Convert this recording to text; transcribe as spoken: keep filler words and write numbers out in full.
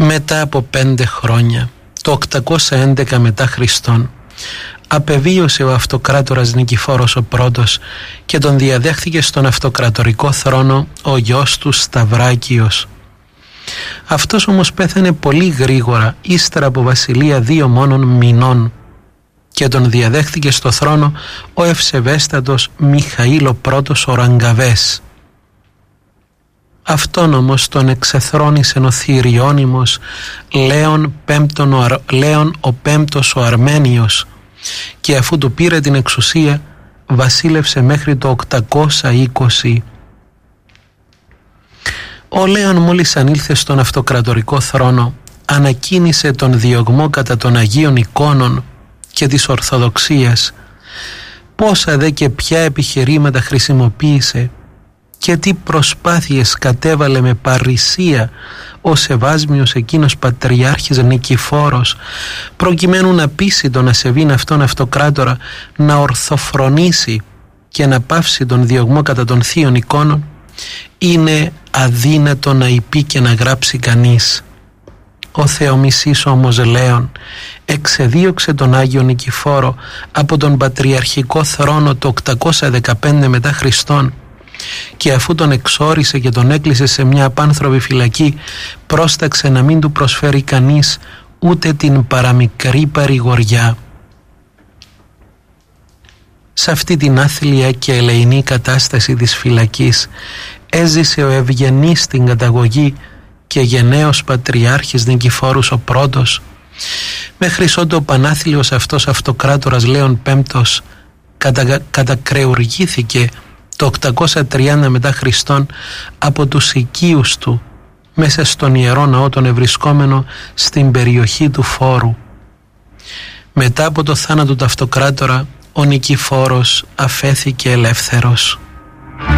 Μετά από πέντε χρόνια, το οκτακόσια έντεκα μετά Χριστόν, απεβίωσε ο αυτοκράτορας Νικηφόρος ο πρώτος και τον διαδέχθηκε στον αυτοκρατορικό θρόνο ο γιος του Σταυράκιος. Αυτός όμως πέθανε πολύ γρήγορα, ύστερα από βασιλεία δύο μόνον μηνών, και τον διαδέχθηκε στο θρόνο ο ευσεβέστατος Μιχαήλ ο πρώτος ο Ραγκαβές. Αυτόν όμως τον εξεθρόνησε ο θηριώνυμος Λέων, πέμπτον, ο, Λέων ο πέμπτος ο Αρμένιος, και αφού του πήρε την εξουσία βασίλευσε μέχρι το οκτακόσια είκοσι. Ο Λέων μόλις ανήλθε στον αυτοκρατορικό θρόνο ανακοίνησε τον διωγμό κατά των Αγίων Εικόνων και της Ορθοδοξίας. Πόσα δε και ποια επιχειρήματα χρησιμοποίησε και τι προσπάθειες κατέβαλε με παρρησία ο σεβάσμιος εκείνος πατριάρχης Νικηφόρος, προκειμένου να πείσει τον ασεβήν αυτόν αυτοκράτορα να ορθοφρονήσει και να πάυσει τον διωγμό κατά των θείων εικόνων, είναι αδύνατο να υπεί και να γράψει κανείς. Ο Θεομισής όμως Λέων εξεδίωξε τον Άγιο Νικηφόρο από τον πατριαρχικό θρόνο το οκτακόσια δεκαπέντε μετά Χριστόν, και αφού τον εξόρισε και τον έκλεισε σε μια απάνθρωπη φυλακή, πρόσταξε να μην του προσφέρει κανείς ούτε την παραμικρή παρηγοριά. Σε αυτή την άθλια και ελεηνή κατάσταση της φυλακής έζησε ο ευγενής στην καταγωγή και γενναίος πατριάρχης Νικηφόρους ο πρώτος, μέχρι ότου ο πανάθλιος αυτός αυτοκράτορας Λέων πέμπτος κατα, κατακρεουργήθηκε το οκτακόσια τριάντα μετά Χριστόν από τους οικείους του μέσα στον Ιερό Ναό τον ευρισκόμενο στην περιοχή του Φόρου. Μετά από το θάνατο του αυτοκράτορα ο Νικηφόρος αφέθηκε ελεύθερος.